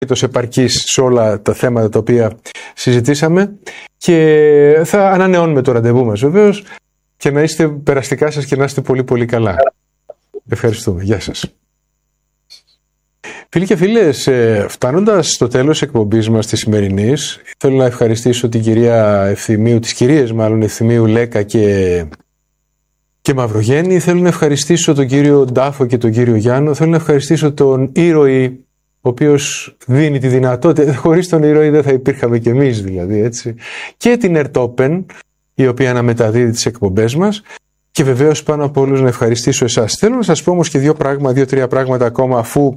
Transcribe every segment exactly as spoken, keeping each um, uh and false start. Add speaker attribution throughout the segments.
Speaker 1: επαρκής σε όλα τα θέματα τα οποία συζητήσαμε και θα ανανεώνουμε το ραντεβού μας βεβαίως και να είστε περαστικά σας και να είστε πολύ πολύ καλά. Ευχαριστούμε. Γεια σας. Φίλοι και φίλες, φτάνοντας στο τέλος της εκπομπής μας της σημερινής, θέλω να ευχαριστήσω την κυρία Ευθυμίου, τις κυρίες μάλλον Ευθυμίου Λέκα και, και Μαυρογέννη. Θέλω να ευχαριστήσω τον κύριο Ντάφο και τον κύριο Γιάννο. Θέλω να ευχαριστήσω τον ήρωη, ο οποίος δίνει τη δυνατότητα. Χωρίς τον ήρωη δεν θα υπήρχαμε κι εμείς δηλαδή, έτσι. Και την Ερτόπεν, η οποία αναμεταδίδει τις εκπομπές μας. Και βεβαίως πάνω από όλους να ευχαριστήσω εσάς. Θέλω να σας πω όμως και δύο πράγματα, δύο-τρία πράγματα ακόμα, αφού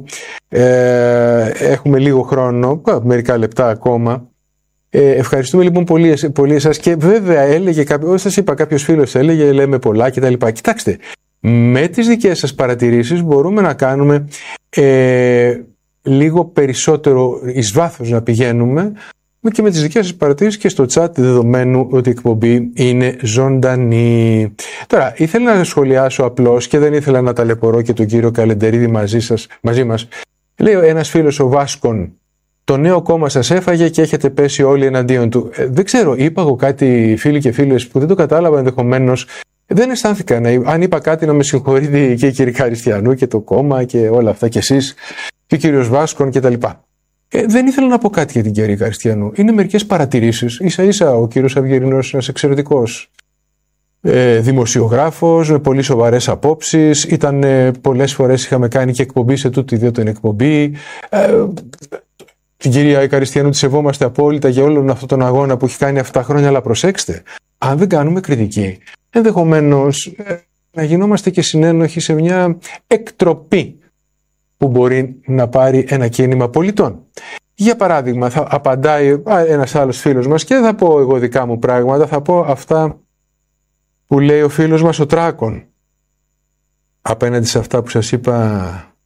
Speaker 1: ε, έχουμε λίγο χρόνο, μερικά λεπτά ακόμα. Ε, ευχαριστούμε λοιπόν πολύ, πολύ εσάς και βέβαια έλεγε κάποιος, όπως σας είπα, κάποιος φίλος έλεγε, λέμε πολλά κτλ. Κοιτάξτε, με τις δικές σας παρατηρήσεις μπορούμε να κάνουμε ε, λίγο περισσότερο εις βάθος να πηγαίνουμε και με τις δικές σας παρατηρήσεις και στο chat, δεδομένου ότι η εκπομπή είναι ζωντανή. Τώρα, ήθελα να σχολιάσω απλώς και δεν ήθελα να ταλαιπωρώ και τον κύριο Καλεντερίδη μαζί, σας, μαζί μας. Λέει ένας φίλος, ο Βάσκον, το νέο κόμμα σας έφαγε και έχετε πέσει όλοι εναντίον του. Ε, δεν ξέρω, είπα εγώ κάτι, φίλοι και φίλες, που δεν το κατάλαβα ενδεχομένως. Δεν αισθάνθηκα, να, αν είπα κάτι να με συγχωρείτε και η κυρία Καριστιανού και το κόμμα και όλα αυτά και εσείς και ο κύριος Βάσκον κτλ. Ε, δεν ήθελα να πω κάτι για την κυρία Καριστιανού. Είναι μερικές παρατηρήσεις. Ίσα ίσα ο κύριος Αυγερινός είναι ένας εξαιρετικός ε, δημοσιογράφος με πολύ σοβαρές απόψεις. Ήταν ε, πολλές φορές είχαμε κάνει και εκπομπή σε τούτη δύο την εκπομπή. Ε, την κυρία Καριστιανού τη σεβόμαστε απόλυτα για όλον αυτόν τον αγώνα που έχει κάνει αυτά τα χρόνια. Αλλά προσέξτε, αν δεν κάνουμε κριτική, ενδεχομένως ε, να γινόμαστε και συνένοχοι σε μια εκτροπή που μπορεί να πάρει ένα κίνημα πολιτών. Για παράδειγμα, θα απαντάει ένας άλλος φίλος μας και δεν θα πω εγώ δικά μου πράγματα, θα πω αυτά που λέει ο φίλος μας ο Τράκον. Απέναντι σε αυτά που σας είπα,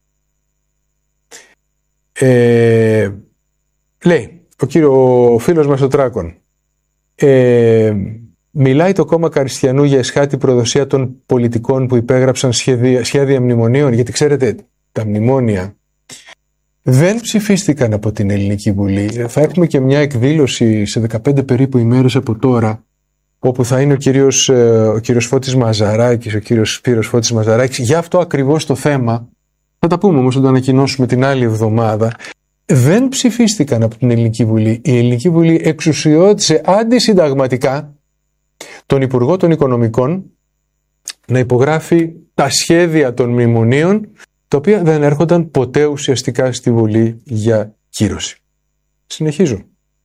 Speaker 1: ε, λέει ο, κύριο, ο φίλος μας ο Τράκον, ε, μιλάει το κόμμα Καριστιανού για εσχάτη προδοσία των πολιτικών που υπέγραψαν σχέδια, σχέδια μνημονίων, γιατί ξέρετε, τα μνημόνια δεν ψηφίστηκαν από την Ελληνική Βουλή. Θα έχουμε και μια εκδήλωση σε δεκαπέντε περίπου ημέρες από τώρα, όπου θα είναι ο κύριος, ο κύριος Φώτης Μαζαράκης, ο κύριος Σπύρος Φώτης Μαζαράκης, για αυτό ακριβώς το θέμα. Θα τα πούμε όμως, θα το ανακοινώσουμε την άλλη εβδομάδα. Δεν ψηφίστηκαν από την Ελληνική Βουλή. Η Ελληνική Βουλή εξουσιώτησε αντισυνταγματικά τον Υπουργό των Οικονομικών να υπογράφει τα σχέδια των μνημονίων, τα οποία δεν έρχονταν ποτέ ουσιαστικά στη Βουλή για κύρωση. Συνεχίζω.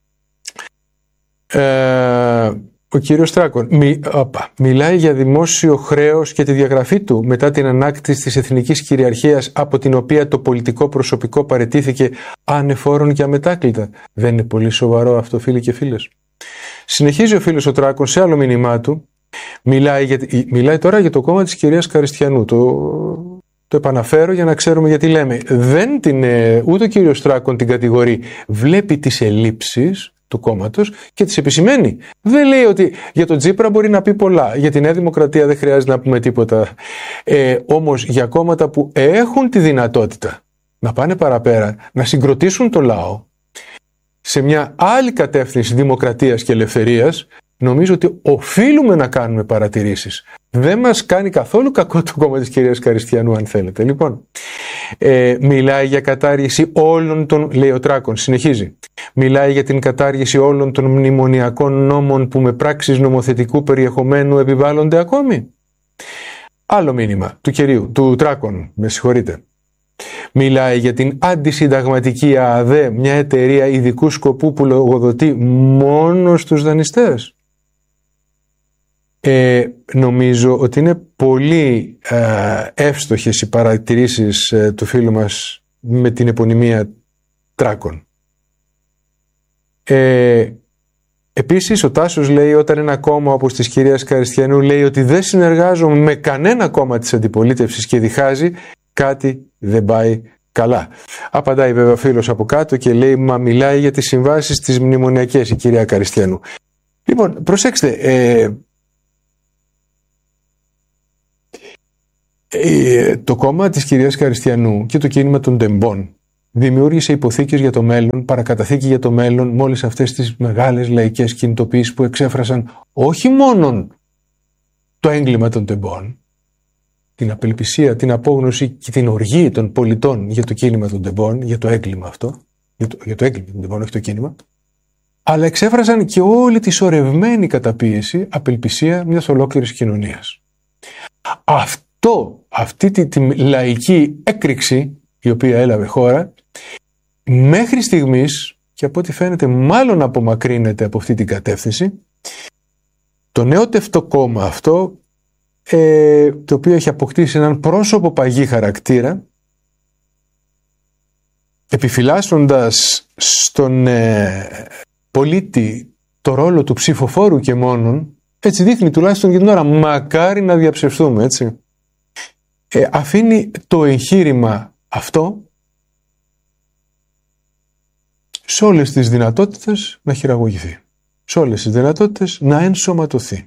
Speaker 1: Ε, ο κύριος Τράκον μι, οπα, μιλάει για δημόσιο χρέος και τη διαγραφή του μετά την ανάκτηση της εθνικής κυριαρχίας, από την οποία το πολιτικό προσωπικό παραιτήθηκε ανεφόρον και αμετάκλητα. Δεν είναι πολύ σοβαρό αυτό, φίλοι και φίλες? Συνεχίζει ο φίλος ο Τράκον σε άλλο μήνυμά του. Μιλάει, για, μιλάει τώρα για το κόμμα της κυρίας Καριστιανού. Το... Το επαναφέρω για να ξέρουμε γιατί λέμε. Δεν την, ούτε ο κύριος Τράκον την κατηγορεί. Βλέπει τις ελλείψεις του κόμματος και τις επισημαίνει. Δεν λέει ότι για τον Τσίπρα μπορεί να πει πολλά. Για τη Νέα Δημοκρατία δεν χρειάζεται να πούμε τίποτα. Ε, όμως για κόμματα που έχουν τη δυνατότητα να πάνε παραπέρα, να συγκροτήσουν το λαό σε μια άλλη κατεύθυνση δημοκρατίας και ελευθερίας, νομίζω ότι οφείλουμε να κάνουμε παρατηρήσεις. Δεν μας κάνει καθόλου κακό το κόμμα της κυρίας Καριστιανού, αν θέλετε. Λοιπόν, ε, μιλάει για κατάργηση όλων των, λέει ο Τράκον, συνεχίζει, μιλάει για την κατάργηση όλων των μνημονιακών νόμων που με πράξεις νομοθετικού περιεχομένου επιβάλλονται ακόμη. Άλλο μήνυμα του κυρίου, του Τράκον, με συγχωρείτε. Μιλάει για την αντισυνταγματική ΑΔΕ, μια εταιρεία ειδικού σκοπού που λογοδοτεί μόνο στους δανειστές. Ε, νομίζω ότι είναι πολύ ε, εύστοχες οι παρατηρήσεις ε, του φίλου μας με την επωνυμία Τράκον. Ε, επίσης ο Τάσος λέει, όταν ένα κόμμα όπως της κυρίας Καριστιανού λέει ότι δεν συνεργάζομαι με κανένα κόμμα της αντιπολίτευσης και διχάζει, κάτι δεν πάει καλά. Απαντάει βέβαια φίλος από κάτω και λέει, μα μιλάει για τις συμβάσεις τις μνημονιακές η κυρία Καριστιανού. Λοιπόν, προσέξτε, ε, ε, το κόμμα της κυρίας Καριστιανού και το κίνημα των τεμπών δημιούργησε υποθήκες για το μέλλον, παρακαταθήκη για το μέλλον, με όλες αυτές τις μεγάλες λαϊκές κινητοποιήσεις που εξέφρασαν όχι μόνο το έγκλημα των τεμπών, την απελπισία, την απόγνωση και την οργή των πολιτών για το κίνημα των τεμπών, για το έγκλημα αυτό, για το, για το έγκλημα των τεμπών, όχι το κίνημα, αλλά εξέφρασαν και όλη τη σωρευμένη καταπίεση, απελπισία μιας ολόκληρης κοινωνίας. Αυτό, αυτή τη, τη λαϊκή έκρηξη η οποία έλαβε χώρα, μέχρι στιγμής, και από ό,τι φαίνεται μάλλον απομακρύνεται από αυτή την κατεύθυνση, το νεότευτο κόμμα αυτό, ε, το οποίο έχει αποκτήσει έναν πρόσωπο παγί χαρακτήρα, επιφυλάσσοντας στον ε, πολίτη το ρόλο του ψηφοφόρου και μόνον, έτσι δείχνει τουλάχιστον για την ώρα, μακάρι να διαψευστούμε, έτσι, ε, αφήνει το εγχείρημα αυτό σε όλες τις δυνατότητες να χειραγωγηθεί, σε όλες τις δυνατότητες να ενσωματωθεί.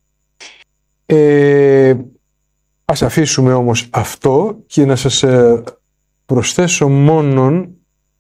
Speaker 1: Ε, ας αφήσουμε όμως αυτό και να σας ε, προσθέσω μόνον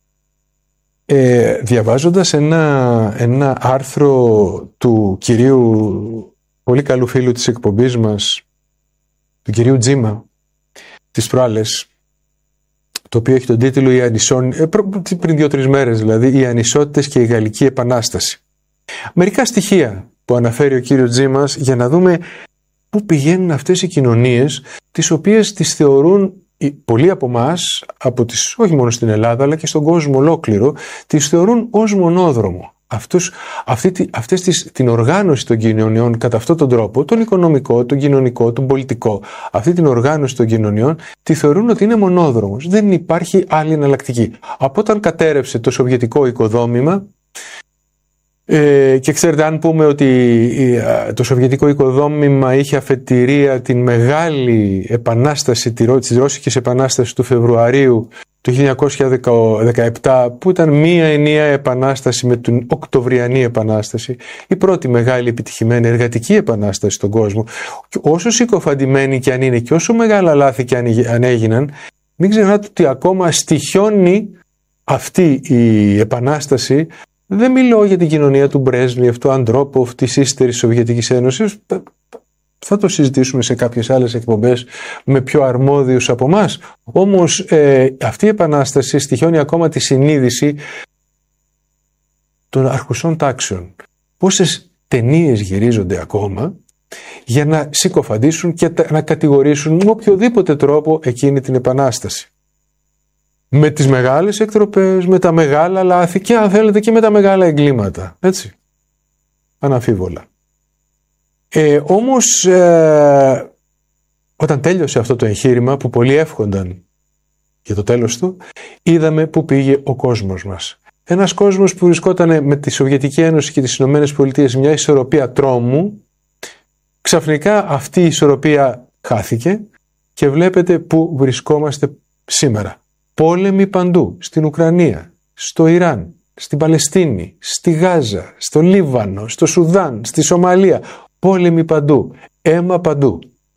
Speaker 1: ε, διαβάζοντας ένα, ένα άρθρο του κυρίου, πολύ καλού φίλου της εκπομπής μας, του κυρίου Τζίμα, τις προάλλες, το οποίο έχει τον τίτλο «Οι ανισόν... ε, πριν δύο-τρεις μέρες δηλαδή, «Οι ανισότητες και η Γαλλική Επανάσταση». Μερικά στοιχεία που αναφέρει ο κύριος Τζίμας για να δούμε πού πηγαίνουν αυτές οι κοινωνίες, τις οποίες τις θεωρούν πολλοί από εμάς, από τις, όχι μόνο στην Ελλάδα αλλά και στον κόσμο ολόκληρο, τις θεωρούν ως μονόδρομο. Αυτούς, αυτή, αυτές τις, την οργάνωση των κοινωνιών κατά αυτόν τον τρόπο, τον οικονομικό, τον κοινωνικό, τον πολιτικό, αυτή την οργάνωση των κοινωνιών τη θεωρούν ότι είναι μονόδρομος. Δεν υπάρχει άλλη εναλλακτική. Από όταν κατέρευσε το σοβιετικό οικοδόμημα, ε, και ξέρετε, αν πούμε ότι το σοβιετικό οικοδόμημα είχε αφετηρία την μεγάλη επανάσταση, τη Ρώσικης Επανάσταση του Φεβρουαρίου του χίλια εννιακόσια δεκαεπτά, που ήταν μία ενιαία επανάσταση με την Οκτωβριανή Επανάσταση, η πρώτη μεγάλη επιτυχημένη εργατική επανάσταση στον κόσμο. Και όσο συκοφαντημένη και αν είναι και όσο μεγάλα λάθη και αν έγιναν, μην ξεχνάτε ότι ακόμα στοιχιώνει αυτή η επανάσταση. Δεν μιλώ για την κοινωνία του Μπρέσνιεφ, του Αντρόποφ, της ύστερης Σοβιετικής Ένωσης. Θα το συζητήσουμε σε κάποιες άλλες εκπομπές με πιο αρμόδιους από εμάς. Όμως ε, αυτή η επανάσταση στοιχιώνει ακόμα τη συνείδηση των αρχουσών τάξεων. Πόσες ταινίες γυρίζονται ακόμα για να συκοφαντήσουν και να κατηγορήσουν με οποιοδήποτε τρόπο εκείνη την επανάσταση. Με τις μεγάλες εκτροπές, με τα μεγάλα λάθη και αν θέλετε και με τα μεγάλα εγκλήματα. Έτσι. Αναμφίβολα. Ε, όμως ε, όταν τέλειωσε αυτό το εγχείρημα που πολλοί εύχονταν για το τέλος του, είδαμε που πήγε ο κόσμος μας. Ένας κόσμος που βρισκόταν με τη Σοβιετική Ένωση και τις Ηνωμένες Πολιτείες μια ισορροπία τρόμου, ξαφνικά αυτή η ισορροπία χάθηκε και βλέπετε που βρισκόμαστε σήμερα. Πόλεμοι παντού, στην Ουκρανία, στο Ιράν, στην Παλαιστίνη, στη Γάζα, στο Λίβανο, στο Σουδάν, στη Σομαλία. Πόλεμοι παντού, αίμα παντού.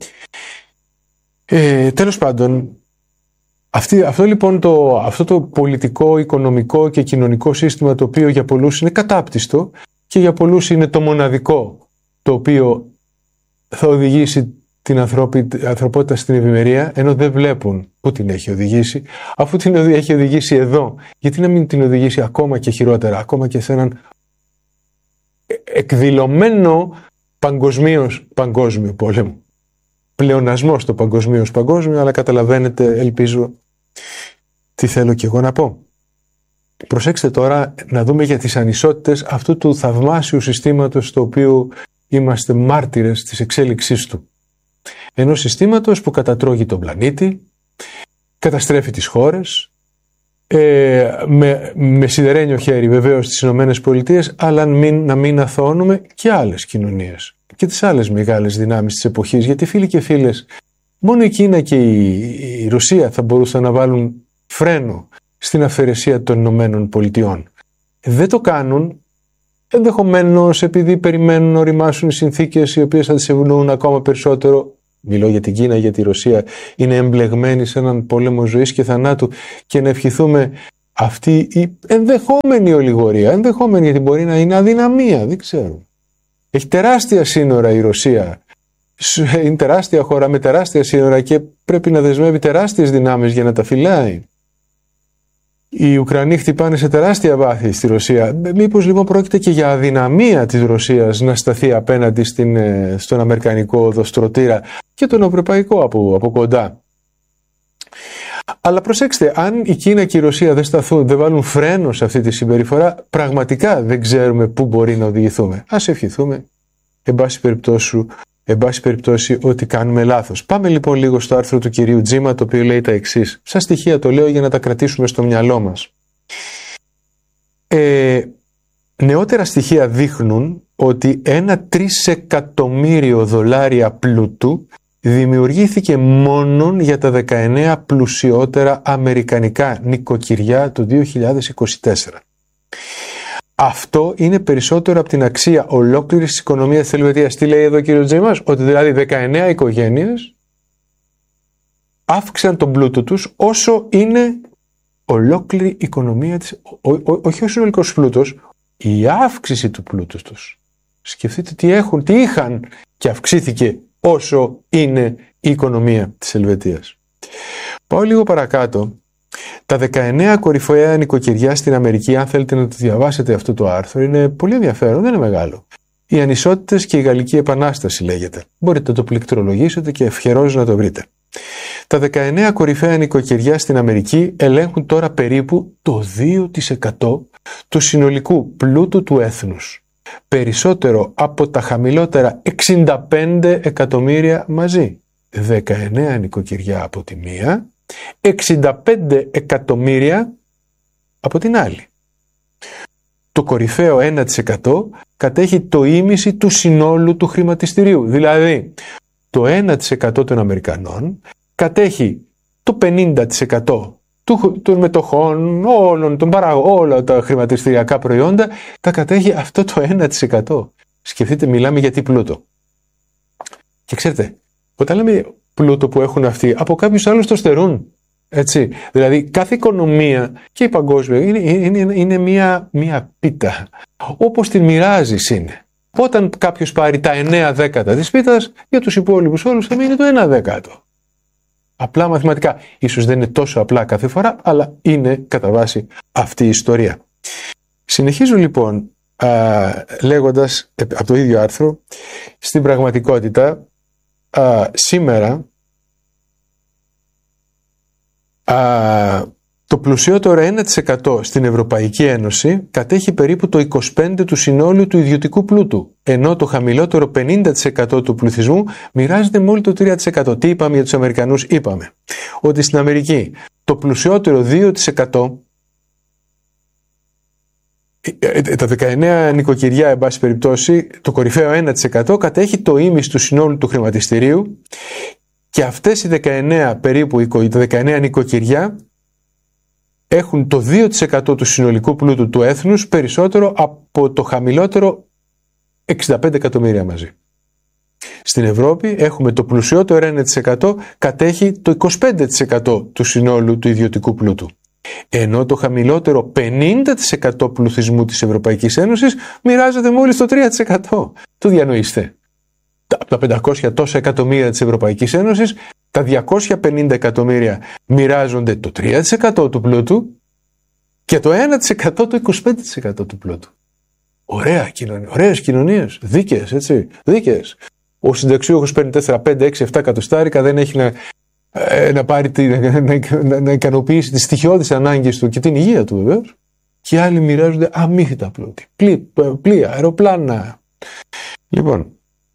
Speaker 1: Ε, τέλος πάντων, αυτή, αυτό λοιπόν το, αυτό το πολιτικό, οικονομικό και κοινωνικό σύστημα, το οποίο για πολλούς είναι κατάπτυστο και για πολλούς είναι το μοναδικό το οποίο θα οδηγήσει την ανθρωπότητα στην ευημερία, ενώ δεν βλέπουν πού την έχει οδηγήσει, αφού την έχει οδηγήσει εδώ, γιατί να μην την οδηγήσει ακόμα και χειρότερα, ακόμα και σε έναν εκδηλωμένο παγκοσμίως παγκόσμιο πόλεμο. Πλεονασμό στο παγκοσμίως παγκόσμιο, αλλά καταλαβαίνετε, ελπίζω, τι θέλω και εγώ να πω. Προσέξτε τώρα να δούμε για τις ανισότητες αυτού του θαυμάσιου συστήματος στο οποίο είμαστε μάρτυρες της εξέλιξής του. Ενός συστήματος που κατατρώγει τον πλανήτη, καταστρέφει τις χώρες, ε, με, με σιδερένιο χέρι βεβαίως στις Ηνωμένες Πολιτείες, αλλά μην, να μην αθώνουμε και άλλες κοινωνίες και τις άλλες μεγάλες δυνάμεις της εποχής, γιατί φίλοι και φίλες, μόνο η Κίνα και η, η Ρωσία θα μπορούσαν να βάλουν φρένο στην αυθαιρεσία των Ηνωμένων Πολιτειών. Δεν το κάνουν, ενδεχομένως επειδή περιμένουν να οριμάσουν οι συνθήκες οι οποίες θα τις ευνοούν ακόμα περισσότερο. Μιλώ για την Κίνα, γιατί η Ρωσία είναι εμπλεγμένη σε έναν πόλεμο ζωής και θανάτου, και να ευχηθούμε αυτή η ενδεχόμενη ολιγορία, ενδεχόμενη γιατί μπορεί να είναι αδυναμία, δεν ξέρω. Έχει τεράστια σύνορα η Ρωσία, είναι τεράστια χώρα με τεράστια σύνορα και πρέπει να δεσμεύει τεράστιες δυνάμεις για να τα φυλάει. Οι Ουκρανοί χτυπάνε σε τεράστια βάθη στη Ρωσία. Μήπως λοιπόν πρόκειται και για αδυναμία της Ρωσίας να σταθεί απέναντι στην, στον αμερικανικό οδοστρωτήρα και τον ευρωπαϊκό από, από κοντά. Αλλά προσέξτε, αν η Κίνα και η Ρωσία δεν σταθούν, δεν βάλουν φρένο σε αυτή τη συμπεριφορά, πραγματικά δεν ξέρουμε πού μπορεί να οδηγηθούμε. Ας ευχηθούμε, εν πάση περιπτώσει, εν πάση περιπτώσει ότι κάνουμε λάθος. Πάμε λοιπόν λίγο στο άρθρο του κυρίου Τζίμα, το οποίο λέει τα εξής. Σαν στοιχεία το λέω για να τα κρατήσουμε στο μυαλό μας. Ε, νεότερα στοιχεία δείχνουν ότι ένα τρισεκατομμύριο δολάρια πλούτου δημιουργήθηκε μόνον για τα δεκαεννέα πλουσιότερα αμερικανικά νοικοκυριά το δύο χιλιάδες είκοσι τέσσερα. Αυτό είναι περισσότερο από την αξία ολόκληρης της οικονομίας της Ελβετίας. Τι λέει εδώ ο κύριος Τζέιμας? Ότι δηλαδή δεκαεννέα οικογένειες αύξησαν τον πλούτο τους όσο είναι ολόκληρη η οικονομία της, ό, ό, όχι ο συνολικός πλούτος, η αύξηση του πλούτου τους. Σκεφτείτε τι έχουν, τι είχαν και αυξήθηκε όσο είναι η οικονομία της Ελβετίας. Πάω λίγο παρακάτω. Τα δεκαεννέα κορυφαία νοικοκυριά στην Αμερική, αν θέλετε να το διαβάσετε αυτό το άρθρο, είναι πολύ ενδιαφέρον, δεν είναι μεγάλο. Οι ανισότητες και η Γαλλική Επανάσταση λέγεται. Μπορείτε να το πληκτρολογήσετε και ευχερώς να το βρείτε. Τα δεκαεννέα κορυφαία νοικοκυριά στην Αμερική ελέγχουν τώρα περίπου το δύο τοις εκατό του συνολικού πλούτου του έθνους. Περισσότερο από τα χαμηλότερα εξήντα πέντε εκατομμύρια μαζί. δεκαεννέα νοικοκυριά από τη μία, εξήντα πέντε εκατομμύρια από την άλλη. Το κορυφαίο ένα τοις εκατό κατέχει το ίμιση του συνόλου του χρηματιστηρίου. Δηλαδή, το ένα τοις εκατό των Αμερικανών κατέχει το πενήντα τοις εκατό των μετοχών, όλων των παραγωγών, όλα τα χρηματιστηριακά προϊόντα, τα κατέχει αυτό το ένα τοις εκατό. Σκεφτείτε, μιλάμε για τι πλούτο. Και ξέρετε, όταν λέμε πλούτο που έχουν αυτοί, από κάποιους άλλους το στερούν. Έτσι. Δηλαδή, κάθε οικονομία και η παγκόσμια είναι, είναι, είναι μία, μία πίτα. Όπως την μοιράζεις είναι. Όταν κάποιος πάρει τα εννέα δέκατα της πίτας, για τους υπόλοιπους όλους θα μείνει το ένα δέκατο. Απλά μαθηματικά. Ίσως δεν είναι τόσο απλά κάθε φορά, αλλά είναι κατά βάση αυτή η ιστορία. Συνεχίζω λοιπόν α, λέγοντας από το ίδιο άρθρο, στην πραγματικότητα α, σήμερα α, το πλουσιότερο ένα τοις εκατό στην Ευρωπαϊκή Ένωση κατέχει περίπου το είκοσι πέντε τοις εκατό του συνόλου του ιδιωτικού πλούτου, ενώ το χαμηλότερο πενήντα τοις εκατό του πληθυσμού μοιράζεται μόλις το τρία τοις εκατό. Τι είπαμε για τους Αμερικανούς? Είπαμε ότι στην Αμερική το πλουσιότερο δύο τοις εκατό, τα δεκαεννέα νοικοκυριά, εν πάση περιπτώσει, το κορυφαίο ένα τοις εκατό κατέχει το ίμιση του συνόλου του χρηματιστηρίου και αυτές οι δεκαεννέα περίπου, τα δεκαεννέα νοικοκυριά έχουν το δύο τοις εκατό του συνολικού πλούτου του έθνους, περισσότερο από το χαμηλότερο εξήντα πέντε εκατομμύρια μαζί. Στην Ευρώπη έχουμε το πλουσιότερο ένα τοις εκατό κατέχει το είκοσι πέντε τοις εκατό του συνόλου του ιδιωτικού πλούτου. Ενώ το χαμηλότερο πενήντα τοις εκατό πληθυσμού της Ευρωπαϊκής Ένωσης μοιράζεται μόλις το τρία τοις εκατό. Το διανοείστε. Από τα πεντακόσια τόσα εκατομμύρια της Ευρωπαϊκής Ένωσης, τα διακόσια πενήντα εκατομμύρια μοιράζονται το τρία τοις εκατό του πλούτου και το ένα τοις εκατό το είκοσι πέντε τοις εκατό του πλούτου. Ωραία κοινωνία, ωραίες κοινωνίες, δίκαιες, έτσι, δίκαιες. Ο συνταξιούχος παίρνει τέσσερα, πέντε, έξι, επτά εκατοστάρικα, δεν έχει να, να, πάρει, να, να, να ικανοποιήσει τις στοιχειώδεις ανάγκες του και την υγεία του βεβαίως. Και άλλοι μοιράζονται αμύθιτα πλούτη, πλοία, πλοία, αεροπλάνα. Λοιπόν,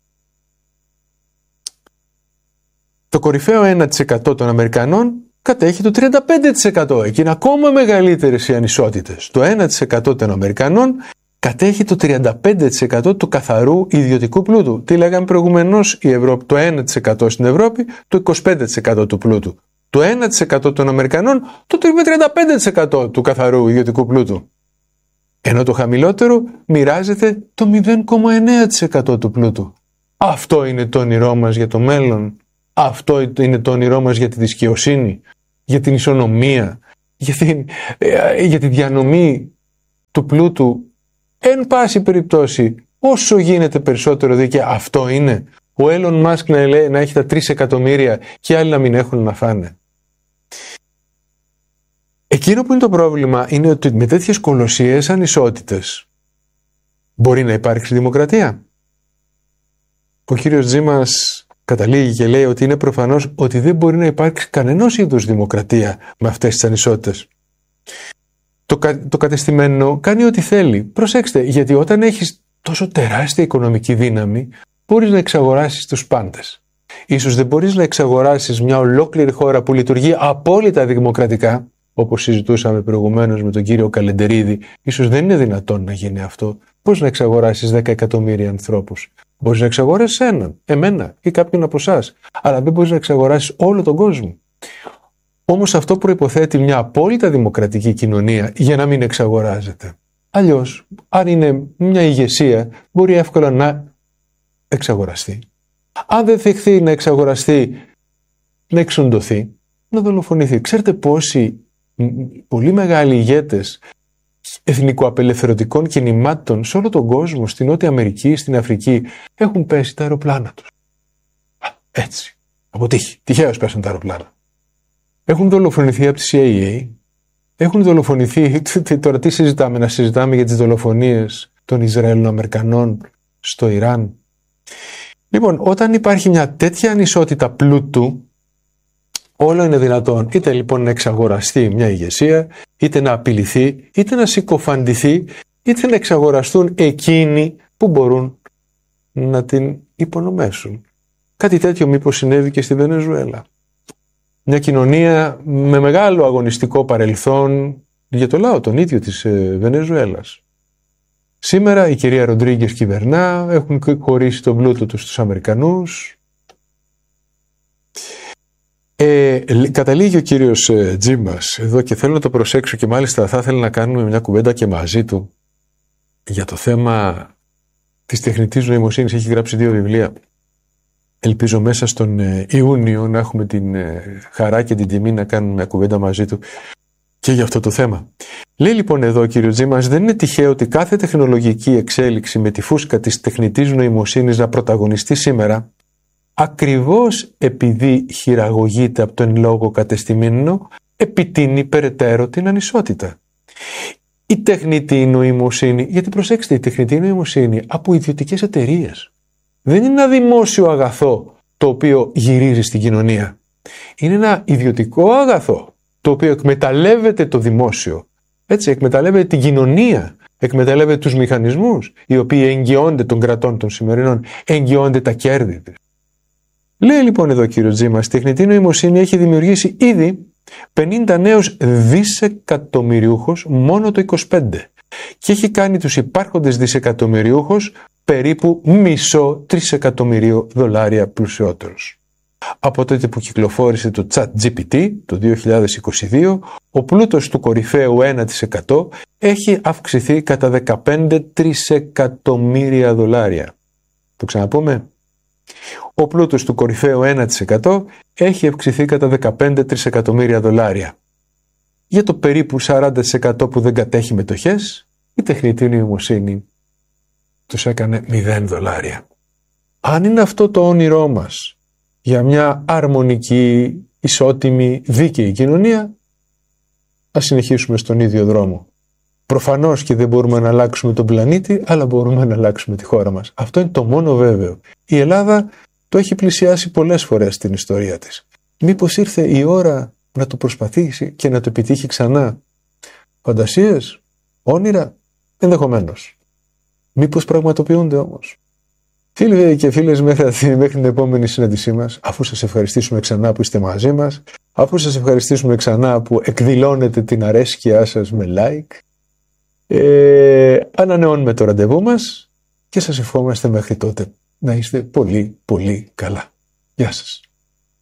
Speaker 1: το κορυφαίο ένα τοις εκατό των Αμερικανών κατέχει το τριάντα πέντε τοις εκατό. Εκεί είναι ακόμα μεγαλύτερες οι ανισότητες. Το ένα τοις εκατό των Αμερικανών κατέχει το τριάντα πέντε τοις εκατό του καθαρού ιδιωτικού πλούτου. Τι λέγαμε προηγουμένως, η Ευρώπη, το ένα τοις εκατό στην Ευρώπη, το είκοσι πέντε τοις εκατό του πλούτου. Το ένα τοις εκατό των Αμερικανών, το τριάντα πέντε τοις εκατό του καθαρού ιδιωτικού πλούτου. Ενώ το χαμηλότερο μοιράζεται το μηδέν κόμμα εννέα τοις εκατό του πλούτου. Αυτό είναι το όνειρό μας για το μέλλον. Αυτό είναι το όνειρό μας για τη δικαιοσύνη, για την ισονομία, για, την, για τη διανομή του πλούτου, εν πάση περιπτώσει, όσο γίνεται περισσότερο δίκαια. Αυτό είναι. Ο Elon Musk να, λέει, να έχει τα τρία εκατομμύρια και άλλοι να μην έχουν να φάνε. Εκείνο που είναι το πρόβλημα είναι ότι με τέτοιες κολοσσιαίες ανισότητες μπορεί να υπάρξει δημοκρατία. Ο κύριος Τζίμας καταλήγει και λέει ότι είναι προφανώς ότι δεν μπορεί να υπάρξει κανενός είδους δημοκρατία με αυτές τις ανισότητες. Το, κα, το κατεστημένο κάνει ό,τι θέλει. Προσέξτε, γιατί όταν έχεις τόσο τεράστια οικονομική δύναμη, μπορείς να εξαγοράσεις τους πάντες. Ίσως δεν μπορείς να εξαγοράσεις μια ολόκληρη χώρα που λειτουργεί απόλυτα δημοκρατικά, όπως συζητούσαμε προηγουμένως με τον κύριο Καλεντερίδη. Ίσως δεν είναι δυνατόν να γίνει αυτό. Πώς να εξαγοράσεις δέκα εκατομμύρια ανθρώπους? Μπορείς να εξαγοράσεις έναν, εμένα ή κάποιον από εσάς, αλλά δεν μπορείς να εξαγοράσεις όλο τον κόσμο. Όμως αυτό προϋποθέτει μια απόλυτα δημοκρατική κοινωνία για να μην εξαγοράζεται. Αλλιώς, αν είναι μια ηγεσία, μπορεί εύκολα να εξαγοραστεί. Αν δεν θυχθεί να εξαγοραστεί, να εξοντωθεί, να δολοφονηθεί. Ξέρετε πόσοι πολύ μεγάλοι ηγέτες εθνικοαπελευθερωτικών κινημάτων σε όλο τον κόσμο, στην Νότια Αμερική, στην Αφρική, έχουν πέσει τα αεροπλάνα τους. Α, έτσι. Από τύχη. Τυχαίως πέσαν τα αεροπλάνα. Έχουν δολοφονηθεί από τη σι άι έι. Έχουν δολοφονηθεί. Τώρα τι συζητάμε? Να συζητάμε για τις δολοφονίες των Ισραηλοαμερικανών στο Ιράν. Λοιπόν, όταν υπάρχει μια τέτοια ανισότητα πλούτου, όλο είναι δυνατόν είτε λοιπόν να εξαγοραστεί μια ηγεσία, είτε να απειληθεί, είτε να συκοφαντηθεί, είτε να εξαγοραστούν εκείνοι που μπορούν να την υπονομέσουν. Κάτι τέτοιο μήπως συνέβη και στη Βενεζουέλα. Μια κοινωνία με μεγάλο αγωνιστικό παρελθόν για το λαό τον ίδιο της Βενεζουέλας. Σήμερα η κυρία Ροντρίγκες κυβερνά, έχουν χωρίσει τον πλούτο τους στους Αμερικανούς. Ε, καταλήγει ο κύριος ε, Τζίμας εδώ και θέλω να το προσέξω και μάλιστα θα ήθελα να κάνουμε μια κουβέντα και μαζί του για το θέμα της τεχνητής νοημοσύνης. Έχει γράψει δύο βιβλία. Ελπίζω μέσα στον ε, Ιούνιο να έχουμε την ε, χαρά και την τιμή να κάνουμε μια κουβέντα μαζί του και για αυτό το θέμα. Λέει λοιπόν εδώ ο κύριος Τζίμας, δεν είναι τυχαίο ότι κάθε τεχνολογική εξέλιξη με τη φούσκα της τεχνητής νοημοσύνης να πρωταγωνιστεί σήμερα, ακριβώς επειδή χειραγωγείται από τον λόγο κατεστημένο, επιτείνει περαιτέρω την ανισότητα. Η τεχνητή νοημοσύνη, γιατί προσέξτε, η τεχνητή νοημοσύνη από ιδιωτικές εταιρείες. Δεν είναι ένα δημόσιο αγαθό το οποίο γυρίζει στην κοινωνία. Είναι ένα ιδιωτικό αγαθό το οποίο εκμεταλλεύεται το δημόσιο. Έτσι, εκμεταλλεύεται την κοινωνία, εκμεταλλεύεται τους μηχανισμούς οι οποίοι εγγυώνται των κρατών των σημερινών, εγγυώνται τα κέρδη της. Λέει λοιπόν εδώ ο κύριος Τζίμας, η τεχνητή νοημοσύνη έχει δημιουργήσει ήδη πενήντα νέους δισεκατομμυριούχους μόνο το είκοσι πέντε και έχει κάνει τους υπάρχοντες δισεκατομμυριούχους περίπου μισό τρισεκατομμυρίο δολάρια πλουσιότερους. Από τότε που κυκλοφόρησε το ChatGPT το δύο χιλιάδες είκοσι δύο, ο πλούτος του κορυφαίου ένα τοις εκατό έχει αυξηθεί κατά δεκαπέντε τρισεκατομμύρια δολάρια. Το ξαναπούμε. Ο πλούτος του κορυφαίου ένα τοις εκατό έχει αυξηθεί κατά δεκαπέντε τρισεκατομμύρια δολάρια. Για το περίπου σαράντα τοις εκατό που δεν κατέχει μετοχές, η τεχνητή νοημοσύνη τους έκανε μηδέν δολάρια. Αν είναι αυτό το όνειρό μας για μια αρμονική, ισότιμη, δίκαιη κοινωνία, ας συνεχίσουμε στον ίδιο δρόμο. Προφανώς και δεν μπορούμε να αλλάξουμε τον πλανήτη, αλλά μπορούμε να αλλάξουμε τη χώρα μας. Αυτό είναι το μόνο βέβαιο. Η Ελλάδα το έχει πλησιάσει πολλές φορές στην ιστορία της. Μήπως ήρθε η ώρα να το προσπαθήσει και να το επιτύχει ξανά? Φαντασίες, όνειρα, ενδεχομένως. Μήπως πραγματοποιούνται όμως? Φίλοι και φίλες, μέχρι, μέχρι την επόμενη συνάντησή μας, αφού σας ευχαριστήσουμε ξανά που είστε μαζί μας, αφού σας ευχαριστήσουμε ξανά που εκδηλώνετε την αρέσκειά σας με like, ε, ανανεώνουμε το ραντεβού μας και σας ευχόμαστε μέχρι τότε να είστε πολύ πολύ καλά. Γεια σας.